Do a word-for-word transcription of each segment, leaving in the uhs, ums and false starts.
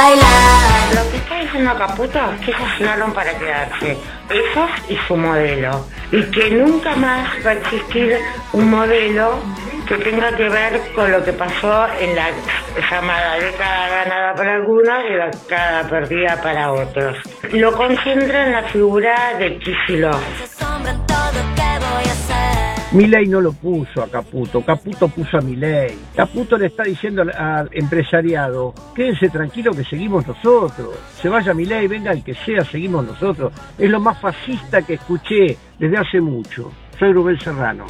bailar. Lo que está diciendo Caputo es que ellos llegaron para quedarse, ellos y su modelo, y que nunca más va a existir un modelo que tenga que ver con lo que pasó en la llamada década ganada para algunos y la década perdida para otros. Lo concentra en la figura de Kicillof. Milei no lo puso a Caputo, Caputo puso a Milei. Caputo le está diciendo al, al empresariado, quédense tranquilo que seguimos nosotros. Se vaya Milei, venga el que sea, seguimos nosotros. Es lo más fascista que escuché desde hace mucho. Soy Rubén Serrano.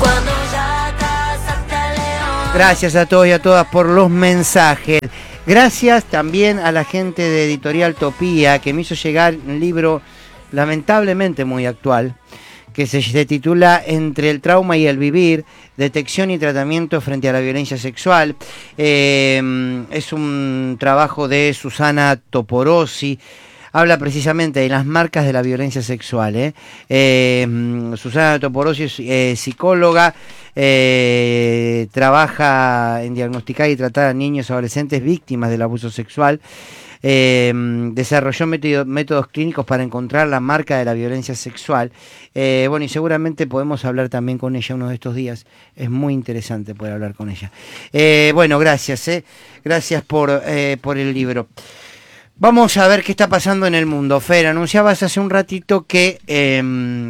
Gracias a todos y a todas por los mensajes. Gracias también a la gente de Editorial Topía que me hizo llegar un libro lamentablemente muy actual, que se, se titula Entre el trauma y el vivir, detección y tratamiento frente a la violencia sexual. Eh, es un trabajo de Susana Toporossi. Habla precisamente de las marcas de la violencia sexual. ¿eh? Eh, Susana Toporossi es eh, psicóloga, eh, trabaja en diagnosticar y tratar a niños y adolescentes víctimas del abuso sexual. Eh, desarrolló método, métodos clínicos para encontrar la marca de la violencia sexual. Eh, bueno, y seguramente podemos hablar también con ella uno de estos días. Es muy interesante poder hablar con ella. Eh, bueno, gracias, eh. gracias por, eh, por el libro. Vamos a ver qué está pasando en el mundo. Fer, anunciabas hace un ratito que eh,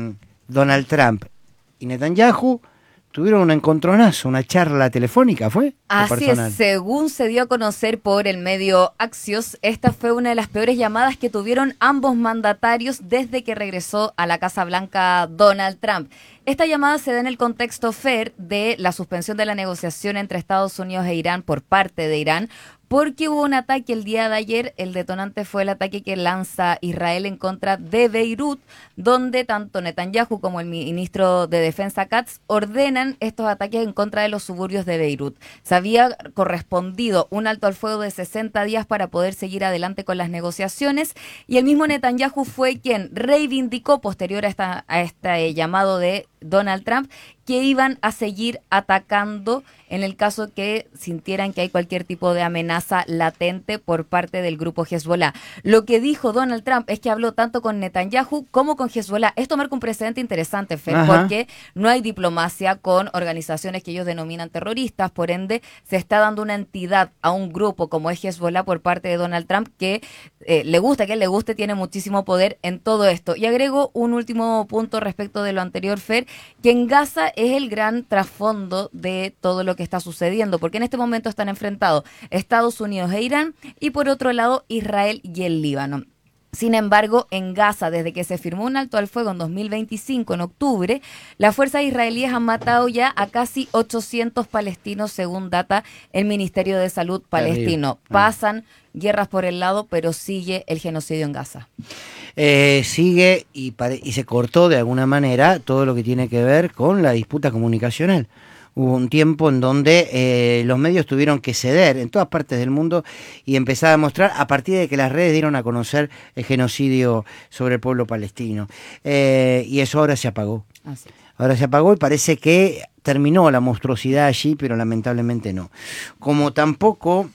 Donald Trump y Netanyahu tuvieron un encontronazo, una charla telefónica, ¿fue? Así es, según se dio a conocer por el medio Axios, esta fue una de las peores llamadas que tuvieron ambos mandatarios desde que regresó a la Casa Blanca Donald Trump. Esta llamada se da en el contexto, Fer, de la suspensión de la negociación entre Estados Unidos e Irán por parte de Irán, porque hubo un ataque el día de ayer. El detonante fue el ataque que lanza Israel en contra de Beirut, donde tanto Netanyahu como el ministro de Defensa Katz ordenan estos ataques en contra de los suburbios de Beirut. Se había correspondido un alto al fuego de sesenta días para poder seguir adelante con las negociaciones, y el mismo Netanyahu fue quien reivindicó posterior a, esta, a este llamado de Donald Trump que iban a seguir atacando en el caso que sintieran que hay cualquier tipo de amenaza latente por parte del grupo Hezbollah. Lo que dijo Donald Trump es que habló tanto con Netanyahu como con Hezbollah. Esto marca un precedente interesante, Fer, Ajá. porque no hay diplomacia con organizaciones que ellos denominan terroristas, por ende se está dando una entidad a un grupo como es Hezbollah por parte de Donald Trump que eh, le gusta, que le guste, tiene muchísimo poder en todo esto. Y agrego un último punto respecto de lo anterior, Fer, que en Gaza es el gran trasfondo de todo lo que está sucediendo, porque en este momento están enfrentados Estados Unidos e Irán y por otro lado Israel y el Líbano. Sin embargo, en Gaza, desde que se firmó un alto al fuego en dos mil veinticinco, en octubre, las fuerzas israelíes han matado ya a casi ochocientos palestinos, según data el Ministerio de Salud palestino. Pasan guerras por el lado, pero sigue el genocidio en Gaza. Eh, sigue y, pare- y se cortó de alguna manera todo lo que tiene que ver con la disputa comunicacional. Hubo un tiempo en donde eh, los medios tuvieron que ceder en todas partes del mundo y empezar a mostrar a partir de que las redes dieron a conocer el genocidio sobre el pueblo palestino. Eh, y eso ahora se apagó. Así. Ahora se apagó y parece que terminó la monstruosidad allí, pero lamentablemente no. Como tampoco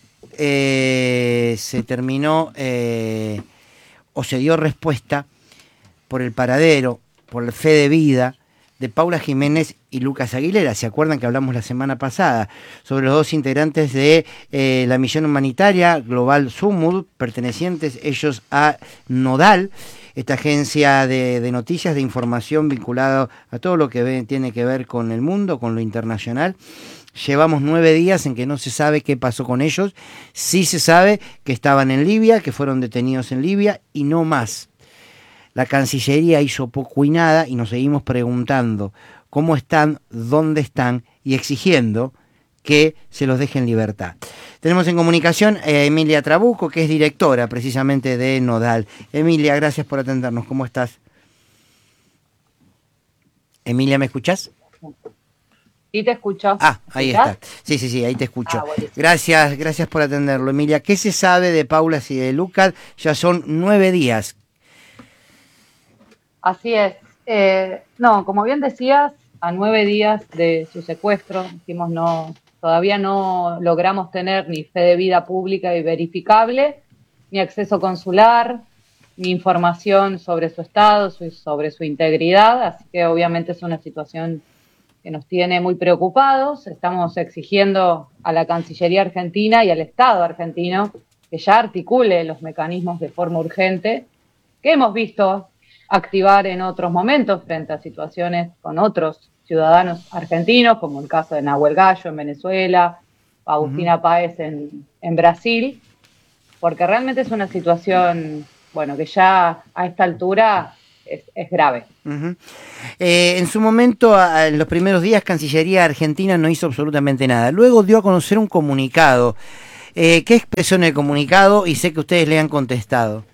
eh, se terminó eh, o se dio respuesta por el paradero, por el fe de vida de Paula Jiménez y Lucas Aguilera. ¿Se acuerdan que hablamos la semana pasada sobre los dos integrantes de eh, la misión humanitaria Global Sumud, pertenecientes ellos a Nodal, esta agencia de, de noticias, de información vinculada a todo lo que ve, tiene que ver con el mundo, con lo internacional? Llevamos nueve días en que no se sabe qué pasó con ellos. Sí se sabe que estaban en Libia, que fueron detenidos en Libia y no más. La Cancillería hizo poco y nada y nos seguimos preguntando cómo están, dónde están y exigiendo que se los deje en libertad. Tenemos en comunicación a Emilia Trabuco, que es directora precisamente de Nodal. Emilia, gracias por atendernos. ¿Cómo estás? Emilia, ¿me escuchás? Sí, te escucho. Ah, ahí está. Sí, sí, sí, ahí te escucho. Ah, gracias, gracias por atenderlo, Emilia. ¿Qué se sabe de Paula y de Lucas? Ya son nueve días. Así es. Eh, no, como bien decías, a nueve días de su secuestro, dijimos no, todavía no logramos tener ni fe de vida pública y verificable, ni acceso consular, ni información sobre su estado, su, sobre su integridad, así que obviamente es una situación que nos tiene muy preocupados. Estamos exigiendo a la Cancillería Argentina y al Estado argentino que ya articule los mecanismos de forma urgente, que hemos visto activar en otros momentos frente a situaciones con otros ciudadanos argentinos, como el caso de Nahuel Gallo en Venezuela, Agustina uh-huh. Páez en, en Brasil, porque realmente es una situación, bueno, que ya a esta altura es, es grave. Uh-huh. Eh, en su momento, a, en los primeros días, Cancillería Argentina no hizo absolutamente nada. Luego dio a conocer un comunicado. Eh, ¿Qué expresó en el comunicado? Y sé que ustedes le han contestado.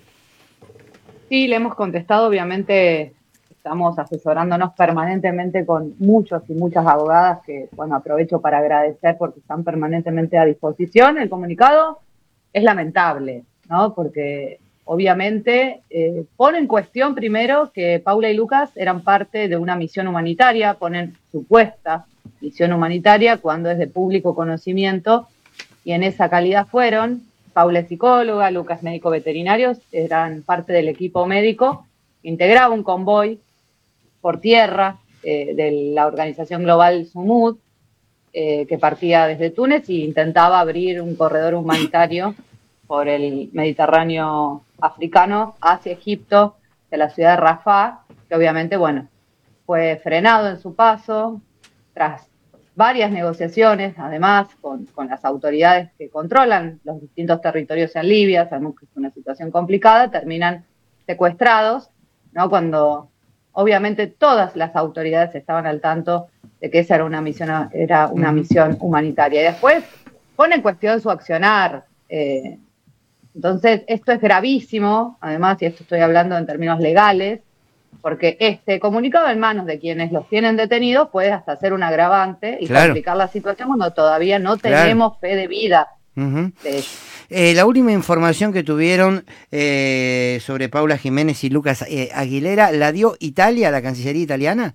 Sí, le hemos contestado, obviamente estamos asesorándonos permanentemente con muchos y muchas abogadas que, bueno, aprovecho para agradecer porque están permanentemente a disposición. El comunicado es lamentable, ¿no? Porque obviamente eh, pone en cuestión primero que Paula y Lucas eran parte de una misión humanitaria, ponen supuesta misión humanitaria cuando es de público conocimiento, y en esa calidad fueron. Paula es psicóloga, Lucas médico veterinario, eran parte del equipo médico, integraba un convoy por tierra eh, de la organización global Sumud, eh, que partía desde Túnez e intentaba abrir un corredor humanitario por el Mediterráneo africano hacia Egipto, de la ciudad de Rafah, que obviamente, bueno, fue frenado en su paso, tras varias negociaciones, además, con, con las autoridades que controlan los distintos territorios en Libia. Sabemos que es una situación complicada, terminan secuestrados, ¿no? Cuando obviamente todas las autoridades estaban al tanto de que esa era una misión, era una misión humanitaria. Y después pone en cuestión su accionar. Eh, entonces, esto es gravísimo, además, y esto estoy hablando en términos legales, porque este comunicado en manos de quienes los tienen detenidos puede hasta ser un agravante y claro. complicar la situación cuando todavía no tenemos claro. fe de vida. Uh-huh. de eh, la última información que tuvieron eh, sobre Paula Jiménez y Lucas eh, Aguilera, ¿la dio Italia, la Cancillería italiana?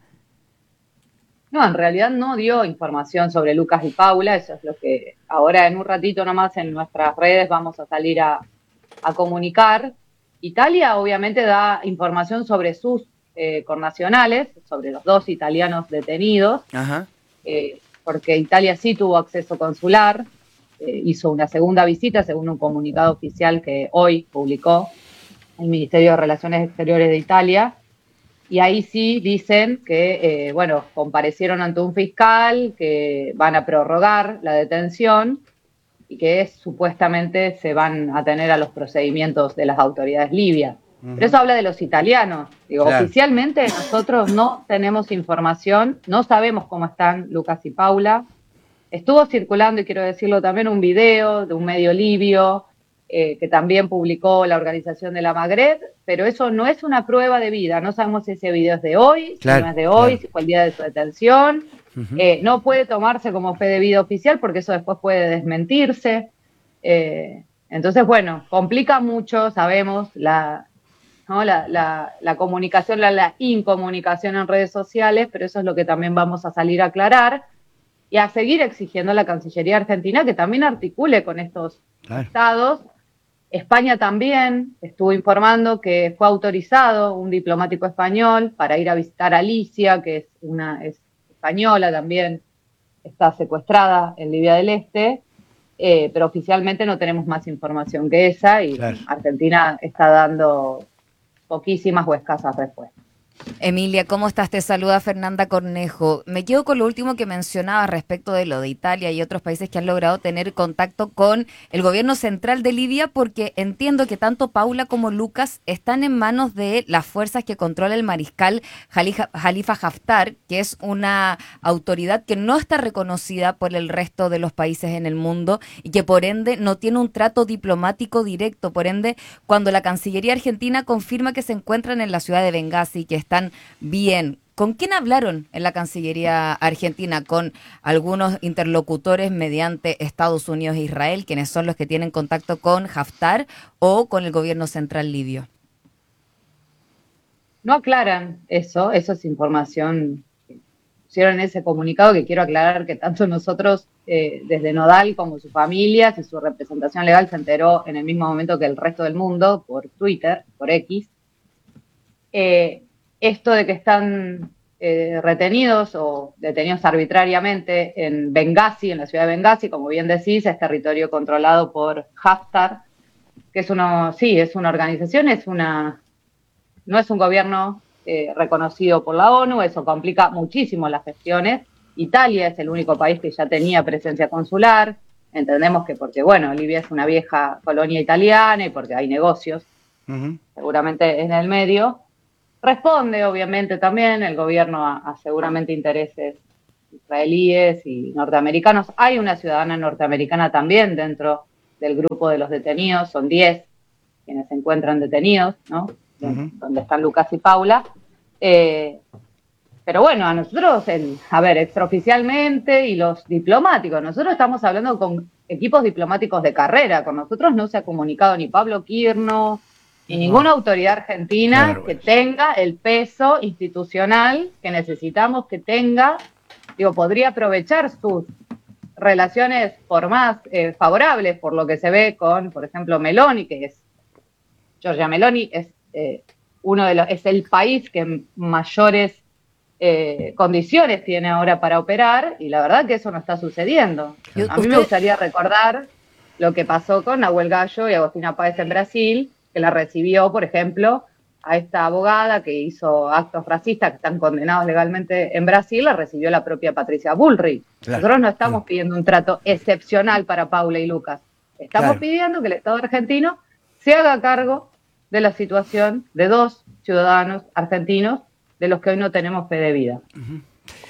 No, en realidad no dio información sobre Lucas y Paula, eso es lo que ahora en un ratito nomás en nuestras redes vamos a salir a, a comunicar. Italia obviamente da información sobre sus eh, connacionales, sobre los dos italianos detenidos, Ajá. Eh, porque Italia sí tuvo acceso consular, eh, hizo una segunda visita según un comunicado oficial que hoy publicó el Ministerio de Relaciones Exteriores de Italia, y ahí sí dicen que, eh, bueno, comparecieron ante un fiscal, que van a prorrogar la detención, y que es, supuestamente se van a tener a los procedimientos de las autoridades libias. Uh-huh. Pero eso habla de los italianos. Digo, claro. Oficialmente nosotros no tenemos información, no sabemos cómo están Lucas y Paula. Estuvo circulando, y quiero decirlo también, un video de un medio libio eh, que también publicó la organización de la Magreb, pero eso no es una prueba de vida. No sabemos si ese video es de hoy, claro, si no es de hoy, claro. si fue el día de su detención. Uh-huh. Eh, no puede tomarse como fe de vida oficial porque eso después puede desmentirse. Eh, entonces, bueno, complica mucho, sabemos, la, ¿no? la, la, la comunicación, la, la incomunicación en redes sociales, pero eso es lo que también vamos a salir a aclarar y a seguir exigiendo a la Cancillería Argentina que también articule con estos claro. estados. España también estuvo informando que fue autorizado un diplomático español para ir a visitar a Alicia, que es una... Es, española también, está secuestrada en Libia del Este, eh, pero oficialmente no tenemos más información que esa, y claro. Argentina está dando poquísimas o escasas respuestas. Emilia, ¿cómo estás? Te saluda Fernanda Cornejo. Me quedo con lo último que mencionabas respecto de lo de Italia y otros países que han logrado tener contacto con el gobierno central de Libia, porque entiendo que tanto Paula como Lucas están en manos de las fuerzas que controla el mariscal Khalifa Haftar, que es una autoridad que no está reconocida por el resto de los países en el mundo y que por ende no tiene un trato diplomático directo. Por ende, cuando la Cancillería Argentina confirma que se encuentran en la ciudad de Bengasi, que están bien, ¿con quién hablaron en la Cancillería Argentina? ¿Con algunos interlocutores mediante Estados Unidos e Israel, quienes son los que tienen contacto con Haftar, o con el gobierno central libio? No aclaran eso, eso es información que pusieron en ese comunicado, que quiero aclarar que tanto nosotros eh, desde Nodal como sus familias y su representación legal se enteró en el mismo momento que el resto del mundo por Twitter, por X. Eh, esto de que están eh, retenidos o detenidos arbitrariamente en Benghazi, en la ciudad de Benghazi, como bien decís, es territorio controlado por Haftar, que es uno, sí, es una organización, es una, no es un gobierno eh, reconocido por la ONU, eso complica muchísimo las gestiones. Italia es el único país que ya tenía presencia consular, entendemos que porque, bueno, Libia es una vieja colonia italiana y porque hay negocios, uh-huh. seguramente en el medio. Responde, obviamente, también el gobierno a, a seguramente intereses israelíes y norteamericanos. Hay una ciudadana norteamericana también dentro del grupo de los detenidos, son diez quienes se encuentran detenidos, ¿no? Uh-huh. Donde están Lucas y Paula. Eh, pero bueno, a nosotros, el, a ver, extraoficialmente y los diplomáticos, nosotros estamos hablando con equipos diplomáticos de carrera, con nosotros no se ha comunicado ni Pablo Quirno, ni no. ninguna autoridad argentina claro, que tenga el peso institucional que necesitamos que tenga, digo, podría aprovechar sus relaciones por más eh, favorables, por lo que se ve con, por ejemplo, Meloni, que es, Giorgia Meloni, es eh, uno de los, es el país que mayores eh, condiciones tiene ahora para operar, y la verdad que eso no está sucediendo. A mí me gustaría recordar lo que pasó con Nahuel Gallo y Agostina Páez en Brasil, que la recibió, por ejemplo, a esta abogada que hizo actos racistas que están condenados legalmente en Brasil, la recibió la propia Patricia Bullrich. Claro, Nosotros no estamos claro. pidiendo un trato excepcional para Paula y Lucas. Estamos claro. pidiendo que el Estado argentino se haga cargo de la situación de dos ciudadanos argentinos de los que hoy no tenemos fe de vida. Uh-huh.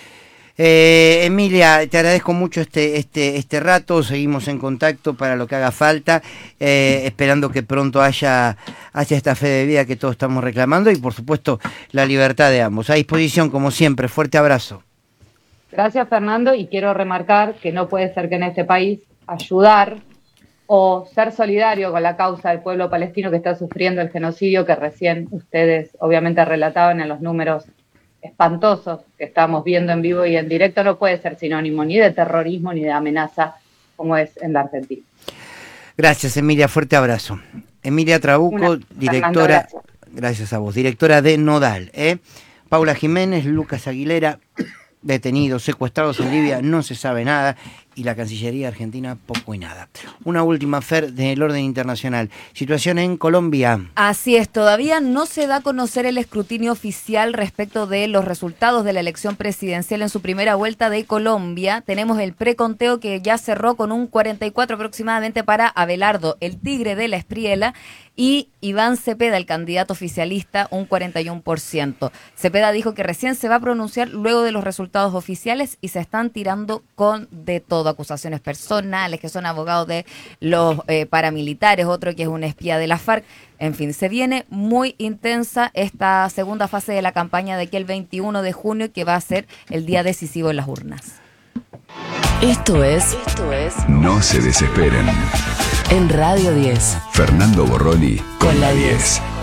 Eh, Emilia, te agradezco mucho este, este, este rato, seguimos en contacto para lo que haga falta, eh, esperando que pronto haya, haya esta fe de vida que todos estamos reclamando y por supuesto la libertad de ambos. A disposición como siempre, fuerte abrazo. Gracias Fernando, y quiero remarcar que no puede ser que en este país ayudar o ser solidario con la causa del pueblo palestino que está sufriendo el genocidio que recién ustedes obviamente relataban en los números espantosos que estamos viendo en vivo y en directo, no puede ser sinónimo ni de terrorismo ni de amenaza como es en la Argentina. Gracias Emilia, fuerte abrazo. Emilia Trabuco, Una, directora, gracias. gracias a vos, directora de Nodal, ¿eh? Paula Jiménez, Lucas Aguilera, detenidos, secuestrados en Libia, no se sabe nada, y la Cancillería Argentina poco y nada. Una última, Fer, del orden internacional. Situación en Colombia. Así es, todavía no se da a conocer el escrutinio oficial respecto de los resultados de la elección presidencial en su primera vuelta de Colombia. Tenemos el preconteo que ya cerró con un cuarenta y cuatro aproximadamente para Abelardo, el tigre de la Espriela, y Iván Cepeda, el candidato oficialista, un cuarenta y uno por ciento. Cepeda dijo que recién se va a pronunciar luego de los resultados oficiales y se están tirando con de todo, acusaciones personales, que son abogados de los eh, paramilitares, otro que es un espía de la FARC. En fin, se viene muy intensa esta segunda fase de la campaña de aquí el veintiuno de junio, que va a ser el día decisivo en las urnas. Esto es, esto es No se desesperen. En Radio diez. Fernando Borroni con, con la diez.